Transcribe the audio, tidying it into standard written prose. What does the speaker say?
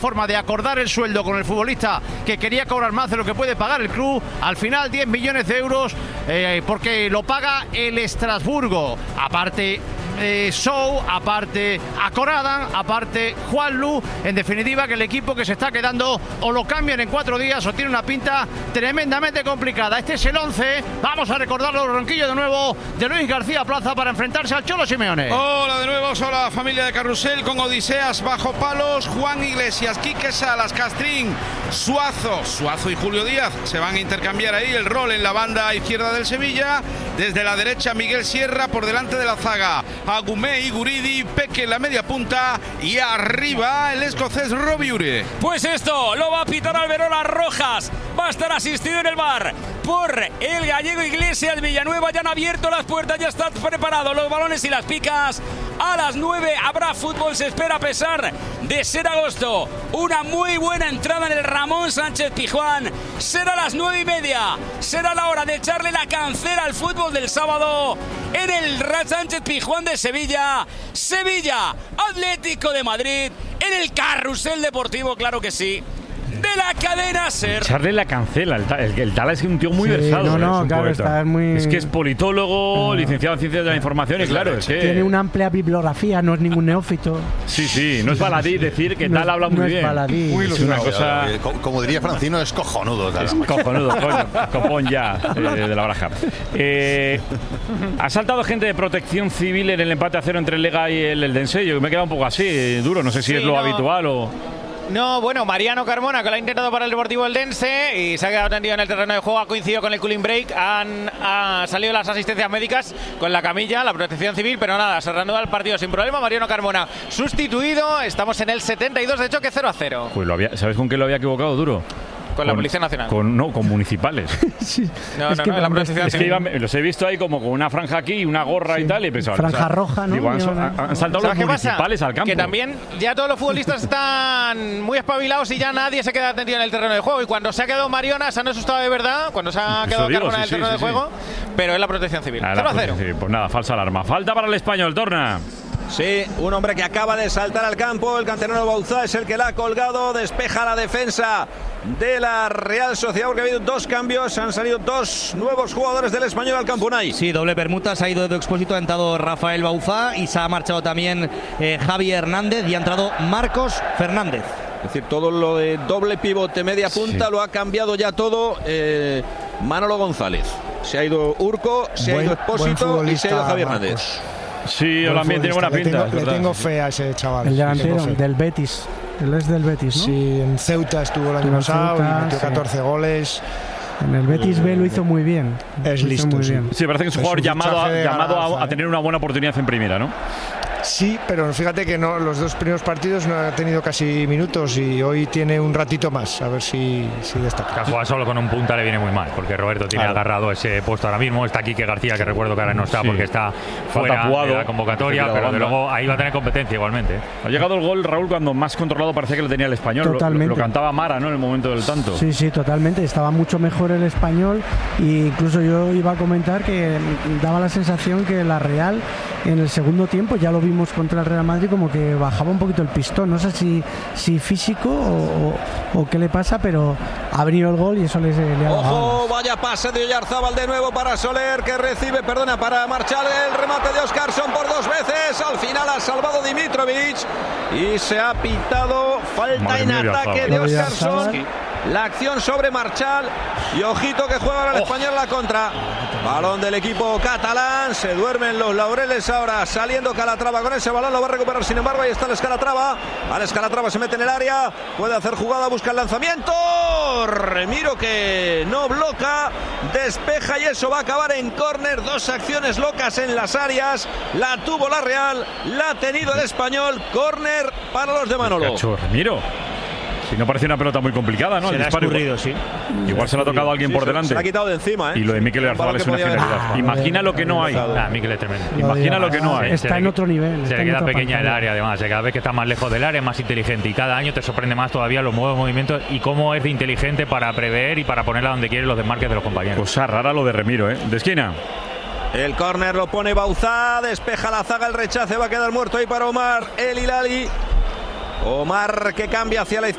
forma de acordar el sueldo con el futbolista que quería cobrar más de lo que puede pagar el club. Al final 10 millones de euros porque lo paga el Estrasburgo. Aparte Sou, aparte Akoradan, aparte Juanlu. En definitiva, que el equipo que se está quedando o lo cambian en 4 días o tiene una pinta tremendamente complicada. Este es el 11. Vamos a recordar los ronquillos de nuevo de Luis García Plaza para enfrentarse al Cholo Simeone. Hola de nuevo, hola familia de Carrusel con Odiseas bajo palos, Juan Iglesias, Quique Salas, Castrín, Suazo y Julio Díaz se van a intercambiar ahí el rol en la banda izquierda del Sevilla. Desde la derecha Miguel Sierra, por delante de la zaga Agumé y Guridi, Peque en la media punta y arriba el escocés Robbie Ure. Pues esto lo va a pitar Alberola Rojas, va a estar asistido en el bar por el gallego Iglesias. Villanueva ya han abierto las puertas, ya están preparados los balones y las picas. A las 9 habrá fútbol, se espera, a pesar de ser agosto. Una muy buena entrada en el Ramón Sánchez Pizjuán. Será a las 9:30, será la hora de echarle la cancela al fútbol del sábado en el Sánchez Pizjuán de Sevilla. Sevilla, Atlético de Madrid, en el Carrusel Deportivo, claro que sí, de la cadena SER. Echarle la cancela. El Tala es un tío muy versado. No, claro, está muy... Es que es politólogo, licenciado en Ciencias de la Información y claro, es que... Tiene una amplia bibliografía, no es ningún neófito. Sí, no es baladí decir que Tala habla muy bien. Es una cosa... Como diría Francino, es cojonudo. Es cojonudo, copón ya de la baraja. Ha saltado gente de Protección Civil en el empate a 0 entre el Lega y el Eldense. Yo me he quedado un poco así, duro, no sé si es lo habitual o... No, bueno, Mariano Carmona, que lo ha intentado para el Deportivo Eldense y se ha quedado tendido en el terreno de juego, ha coincidido con el cooling break, han salido las asistencias médicas con la camilla, la Protección Civil, pero nada, se reanuda el partido sin problema. Mariano Carmona sustituido, estamos en el 72 de choque, 0-0. Pues ¿sabes con qué lo había equivocado, duro? Con la Policía Nacional. Con municipales. Sí. No, la Protección Civil. Los he visto ahí como con una franja aquí y una gorra y tal. Y pensaba, franja roja, ¿no? Digo, han saltado los municipales al campo. Que también ya todos los futbolistas están muy espabilados y ya nadie se queda tendido en el terreno de juego. Y cuando se ha quedado Mariona, se han asustado de verdad. Cuando se ha quedado Carmona en el terreno de juego. Pero es la Protección Civil. 0-0. Pues nada, falsa alarma. Falta para el Español, Torna. Sí, un hombre que acaba de saltar al campo, el canterano Bauzá es el que la ha colgado, despeja la defensa de la Real Sociedad porque ha habido 2 cambios, han salido 2 nuevos jugadores del Español al campo, Unai. Sí, doble permuta, se ha ido de Expósito, ha entrado Rafael Bauzá y se ha marchado también Javi Hernández y ha entrado Marcos Fernández. Es decir, todo lo de doble pivote, media punta, lo ha cambiado ya todo Manolo González. Se ha ido Urco, se ha ido Expósito y se ha ido Javi Hernández. Sí, también tiene buena pinta. Le tengo fe a ese chaval. El delantero del Betis. Él es del Betis, ¿no? Sí, en Ceuta estuvo el año pasado y metió 14 goles. En el Betis B lo hizo muy bien. Es listo, muy bien. Sí, parece que es un jugador llamado a tener una buena oportunidad en primera, ¿no? Sí, pero fíjate que no, los 2 primeros partidos no ha tenido casi minutos y hoy tiene un ratito más, a ver si destaca. Jugar solo con un punta le viene muy mal, porque Roberto tiene agarrado ese puesto ahora mismo. Está Quique García, que recuerdo que ahora no está porque está fuera de la convocatoria, pero de luego ahí va a tener competencia igualmente. Ha llegado el gol, Raúl, cuando más controlado parecía que lo tenía el Español. Totalmente. Lo cantaba Mara, ¿no? En el momento del tanto. Sí, totalmente. Estaba mucho mejor el Español e incluso yo iba a comentar que daba la sensación que la Real en el segundo tiempo, ya lo vimos contra el Real Madrid, como que bajaba un poquito el pistón. No sé si físico o qué le pasa, pero ha venido el gol y eso le ha dado. ¡Ojo! Vaya pase de Oyarzábal de nuevo para Soler, que recibe, para Marchal, el remate de Oscarson por 2 veces. Al final ha salvado Dimitrovic y se ha pitado falta en ataque de Oscarson. La acción sobre Marchal y ojito que juega ahora el Español la contra. Balón del equipo catalán, se duermen los laureles ahora, saliendo Calatrava con ese balón, lo va a recuperar sin embargo, ahí está el Escalatrava. Al Escalatrava se mete en el área, puede hacer jugada, busca el lanzamiento. Remiro que no bloca, despeja y eso va a acabar en córner. 2 acciones locas en las áreas, la tuvo la Real, la ha tenido el Español. Córner para los de Manolo. Remiro. Si no parece una pelota muy complicada, ¿no? Se le ha escurrido, sí. Igual se le ha tocado a alguien por delante. Se la ha quitado de encima, ¿eh? Y lo de Mikel Oyarzabal es una genialidad. Imagina lo que no hay. Mikel es tremendo. Imagina lo que no hay. Está en otro nivel. Se le queda pequeña el área, además. Cada vez que está más lejos del área es más inteligente. Y cada año te sorprende más todavía los nuevos movimientos y cómo es de inteligente para prever y para ponerla donde quiere los desmarques de los compañeros. Cosa rara lo de Remiro, ¿eh? De esquina. El córner lo pone Bauzá, despeja la zaga, el rechace, va a quedar muerto ahí para Omar El Hilali. Omar que cambia hacia la izquierda.